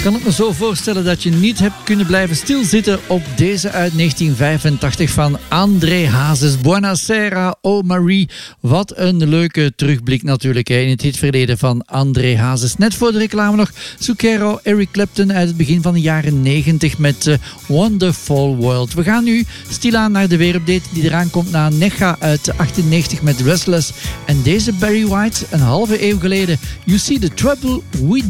Kan ik me zo voorstellen dat je niet hebt kunnen blijven stilzitten op deze uit 1985 van André Hazes. Buonasera, oh Marie. Wat een leuke terugblik natuurlijk in het hitverleden van André Hazes. Net voor de reclame nog Zucchero, Eric Clapton uit het begin van de jaren 90 met Wonderful World. We gaan nu stilaan naar de weerupdate die eraan komt na Necha uit 98 met Restless. En deze Barry White, een halve eeuw geleden, You See the Trouble With